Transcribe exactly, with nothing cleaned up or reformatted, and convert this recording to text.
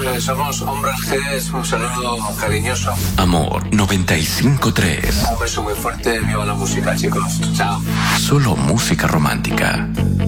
Eh, somos Hombres G, un saludo cariñoso. Amor noventa y cinco tres. Un beso muy fuerte, viva la música, chicos. Chao. Solo música romántica.